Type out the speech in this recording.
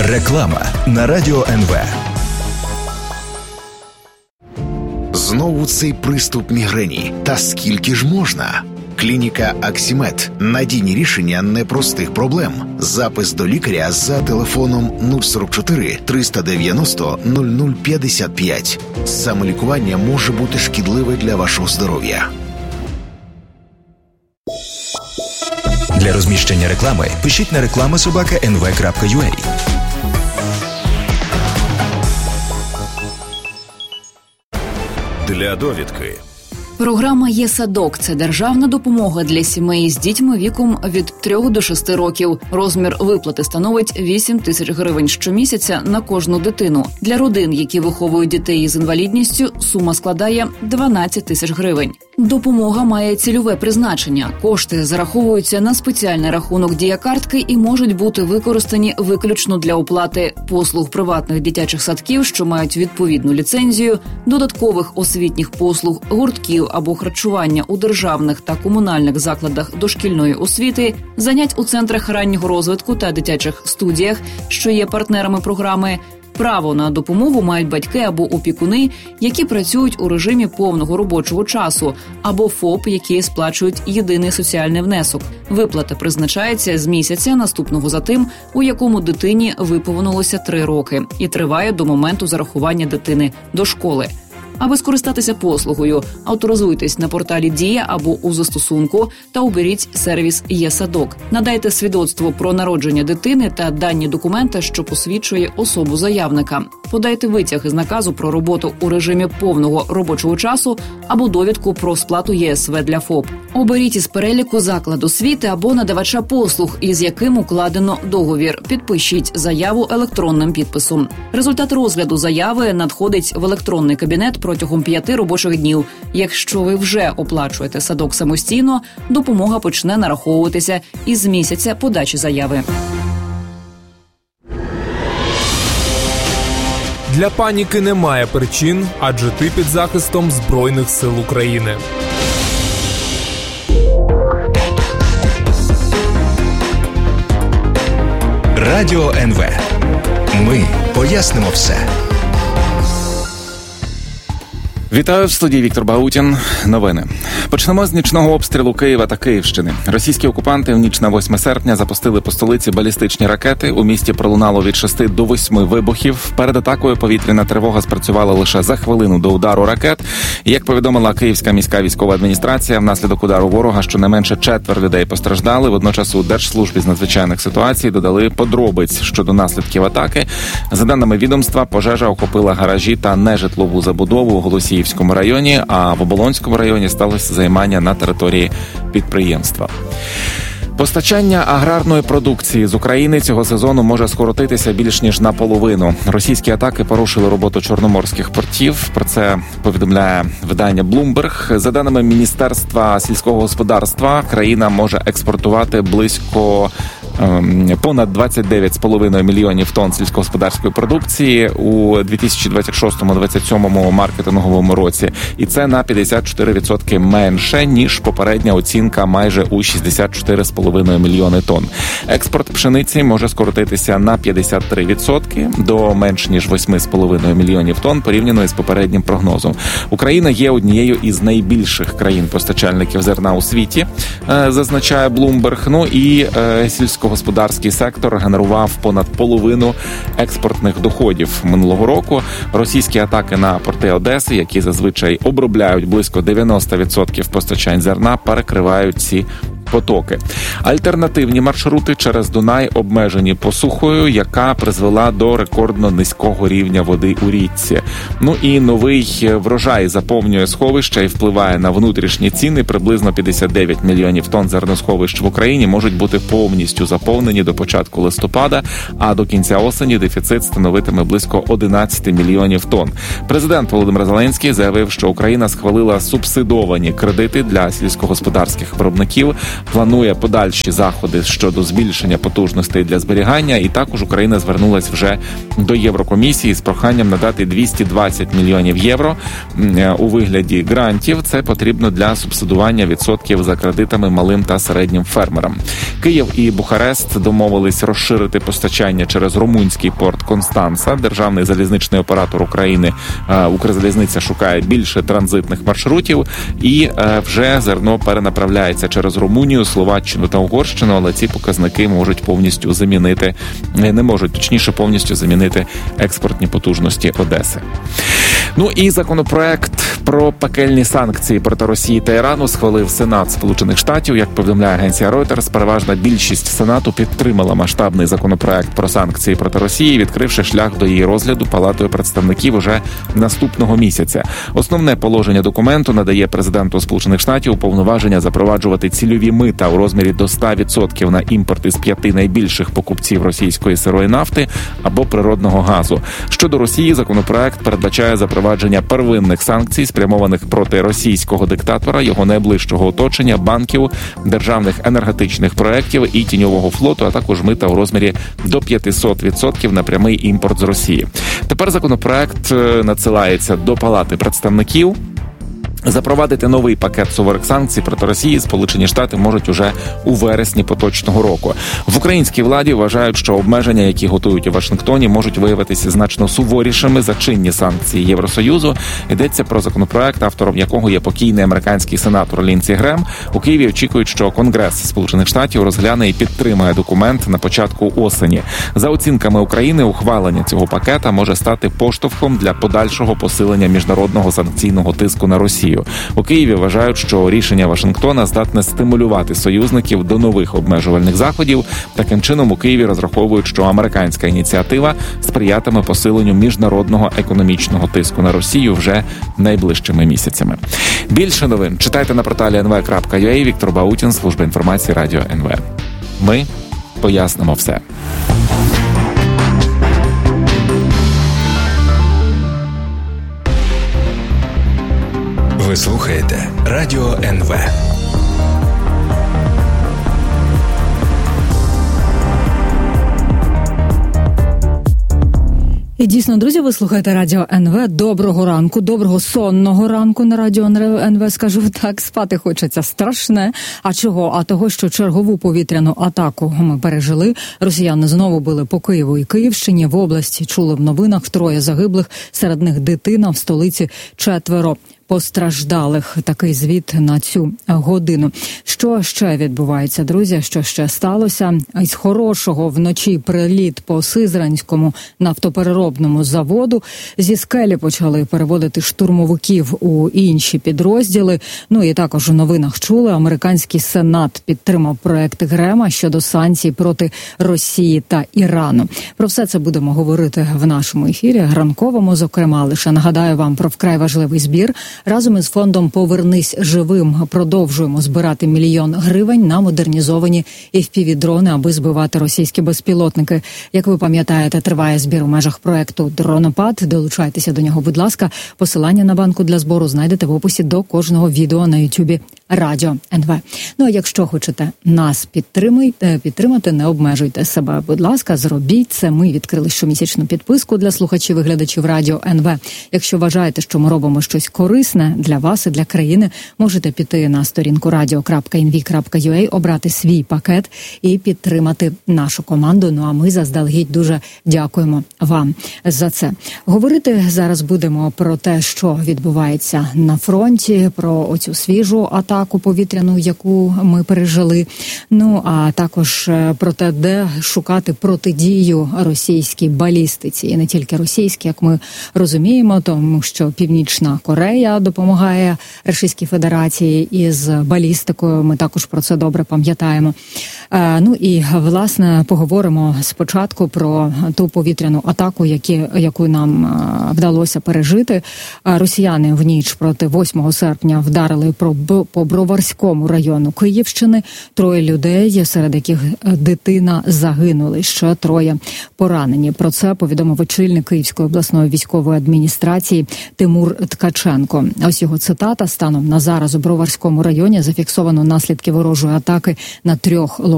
Реклама на Радіо НВ. Знову цей приступ мігрені. Та скільки ж можна? Клініка Аксімед. Надійні рішення непростих проблем. Запис до лікаря за телефоном 044 390 0055. Самолікування може бути шкідливе для вашого здоров'я. Для розміщення реклами пишіть на reklama@nv.ua. Для довідки. Програма «Є-садок» – це державна допомога для сімей з дітьми віком від 3 до 6 років. Розмір виплати становить 8 тисяч гривень щомісяця на кожну дитину. Для родин, які виховують дітей із інвалідністю, сума складає 12 тисяч гривень. Допомога має цільове призначення. Кошти зараховуються на спеціальний рахунок дія-картки і можуть бути використані виключно для оплати послуг приватних дитячих садків, що мають відповідну ліцензію, додаткових освітніх послуг, гуртків або харчування у державних та комунальних закладах дошкільної освіти, занять у центрах раннього розвитку та дитячих студіях, що є партнерами програми. Право на допомогу мають батьки або опікуни, які працюють у режимі повного робочого часу, або ФОП, які сплачують єдиний соціальний внесок. Виплата призначається з місяця, наступного за тим, у якому дитині виповнилося 3 роки, і триває до моменту зарахування дитини до школи. Аби скористатися послугою, авторизуйтесь на порталі «Дія» або у застосунку та оберіть сервіс «Є-садок». Надайте свідоцтво про народження дитини та дані документа, що посвідчує особу заявника. Подайте витяг із наказу про роботу у режимі повного робочого часу або довідку про сплату ЄСВ для ФОП. Оберіть із переліку заклад освіти або надавача послуг, із яким укладено договір. Підпишіть заяву електронним підписом. Результат розгляду заяви надходить в електронний кабінет протягом 5 робочих днів. Якщо ви вже оплачуєте садок самостійно, допомога почне нараховуватися із місяця подачі заяви. Для паніки немає причин, адже ти під захистом Збройних сил України. Радіо НВ. Ми пояснимо все. Вітаю, в студії Віктор Баутін. Новини. Почнемо з нічного обстрілу Києва та Київщини. Російські окупанти в ніч на 8 серпня запустили по столиці балістичні ракети. У місті пролунало від 6 до 8 вибухів. Перед атакою повітряна тривога спрацювала лише за хвилину до удару ракет. Як повідомила Київська міська військова адміністрація, внаслідок удару ворога щонайменше 4 людей постраждали. Водночас у Держслужбі з надзвичайних ситуацій додали подробиць щодо наслідків атаки. За даними відомства, пожежа охопила гаражі та нежитлову забудову у Голосіївському районі, а в Оболонському районі сталося займання на території підприємства. Постачання аграрної продукції з України цього сезону може скоротитися більш ніж наполовину. Російські атаки порушили роботу чорноморських портів. Про це повідомляє видання Bloomberg. За даними Міністерства сільського господарства, країна може експортувати близько понад 29,5 мільйонів тонн сільськогосподарської продукції у 2026-2027 маркетинговому році. І це на 54% менше, ніж попередня оцінка майже у 64,5 мільйони тонн. Експорт пшениці може скоротитися на 53% до менш ніж 8,5 мільйонів тонн порівняно із попереднім прогнозом. Україна є однією із найбільших країн-постачальників зерна у світі, зазначає Bloomberg. Ну і сільськогосподарський сектор генерував понад половину експортних доходів минулого року. Російські атаки на порти Одеси, які зазвичай обробляють близько 90% постачань зерна, перекривають ці потоки. Альтернативні маршрути через Дунай обмежені посухою, яка призвела до рекордно низького рівня води у річці. Ну і новий врожай заповнює сховища і впливає на внутрішні ціни. Приблизно 59 мільйонів тонн зерносховищ в Україні можуть бути повністю заповнені до початку листопада, а до кінця осені дефіцит становитиме близько 11 мільйонів тонн. Президент Володимир Зеленський заявив, що Україна схвалила субсидовані кредити для сільськогосподарських виробників. планує подальші заходи щодо збільшення потужностей для зберігання. І також Україна звернулась вже до Єврокомісії з проханням надати 220 мільйонів євро у вигляді грантів. Це потрібно для субсидування відсотків за кредитами малим та середнім фермерам. Київ і Бухарест домовились розширити постачання через румунський порт Констанца. Державний залізничний оператор України Укрзалізниця шукає більше транзитних маршрутів, і вже зерно перенаправляється через Румунію, Словаччину та Угорщину, але ці показники можуть повністю замінити, не можуть точніше повністю замінити експортні потужності Одеси. Ну і законопроект про пекельні санкції проти Росії та Ірану схвалив Сенат Сполучених Штатів. Як повідомляє агенція Reuters, переважна більшість Сенату підтримала масштабний законопроект про санкції проти Росії, відкривши шлях до її розгляду Палатою представників уже наступного місяця. Основне положення документу надає президенту Сполучених Штатів повноваження запроваджувати цільові мита у розмірі до 100% на імпорт із 5 найбільших покупців російської сирої нафти або природного газу. Щодо Росії, законопроект передбачає запровадження первинних санкцій, спрямованих проти російського диктатора, його найближчого оточення, банків, державних енергетичних проєктів і тіньового флоту, а також мита у розмірі до 500% на прямий імпорт з Росії. Тепер законопроект надсилається до Палати представників. Запровадити новий пакет суворих санкцій проти Росії Сполучені Штати можуть уже у вересні поточного року. В українській владі вважають, що обмеження, які готують у Вашингтоні, можуть виявитися значно суворішими за чинні санкції Євросоюзу. Йдеться про законопроект, автором якого є покійний американський сенатор Лінсі Грем. У Києві очікують, що Конгрес Сполучених Штатів розгляне і підтримає документ на початку осені. За оцінками України, ухвалення цього пакета може стати поштовхом для подальшого посилення міжнародного санкційного тиску на Росію. У Києві вважають, що рішення Вашингтона здатне стимулювати союзників до нових обмежувальних заходів. Таким чином, у Києві розраховують, що американська ініціатива сприятиме посиленню міжнародного економічного тиску на Росію вже найближчими місяцями. Більше новин читайте на порталі nv.ua. Віктор Баутін, служба інформації Радіо НВ. Ми пояснимо все. Ви слухаєте Радіо НВ. І дійсно, друзі, ви слухаєте Радіо НВ. Доброго ранку, доброго сонного ранку на Радіо НВ. Скажу так, спати хочеться страшне. А чого? А того, що чергову повітряну атаку ми пережили. Росіяни знову били по Києву і Київщині. В області чули в новинах 3 загиблих, серед них дитина, в столиці 4 постраждалих. Такий звіт на цю годину. Що ще відбувається, друзі? Що ще сталося? Із хорошого вночі приліт по Сизранському нафтопереробному заводу. Зі скелі почали переводити штурмовиків у інші підрозділи. Ну і також у новинах чули, американський Сенат підтримав проект Грема щодо санкцій проти Росії та Ірану. Про все це будемо говорити в нашому ефірі, ранковому, зокрема. Лише нагадаю вам про вкрай важливий збір. Разом із фондом «Повернись живим» продовжуємо збирати 1 мільйон гривень на модернізовані FPV-дрони, аби збивати російські безпілотники. Як ви пам'ятаєте, триває збір у межах проекту «Дронопад». Долучайтеся до нього, будь ласка. Посилання на банку для збору знайдете в описі до кожного відео на Ютубі Радіо НВ. Ну, а якщо хочете нас підтримати, не обмежуйте себе, будь ласка, зробіть це. Ми відкрили щомісячну підписку для слухачів і глядачів Радіо НВ. Якщо вважаєте, що ми робимо щось корисне для вас і для країни, можете піти на сторінку radio.nv.ua, обрати свій пакет і підтримати нашу команду. Ну, а ми заздалегідь дуже дякуємо вам за це. Говорити зараз будемо про те, що відбувається на фронті, про оцю свіжу атаку повітряну, яку ми пережили. Ну, а також про те, де шукати протидію російській балістиці. І не тільки російській, як ми розуміємо, тому що Північна Корея допомагає Російській Федерації із балістикою. Ми також про це добре пам'ятаємо. Ну і, власне, поговоримо спочатку про ту повітряну атаку, яку нам вдалося пережити. Росіяни в ніч проти 8 серпня вдарили по Броварському району Київщини. 3 людей, серед яких дитина, загинули, ще 3 поранені. Про це повідомив очільник Київської обласної військової адміністрації Тимур Ткаченко. Ось його цитата: станом на зараз у Броварському районі зафіксовано наслідки ворожої атаки на 3 локаціях.